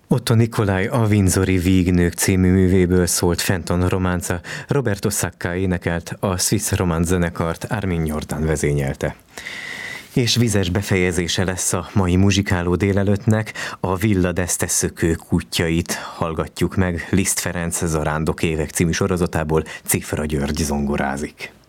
Otto Nikolaj a Windsori Vígnők című művéből szólt Fenton Románca, Roberto Sacca énekelt, a Swiss Romance zenekart Armin Jordan vezényelte. És vizes befejezése lesz a mai muzsikáló délelőttnek, a Villa d'Este szökő kutyait hallgatjuk meg Liszt Ferenc Zarándok évek című sorozatából, Cifra György zongorázik.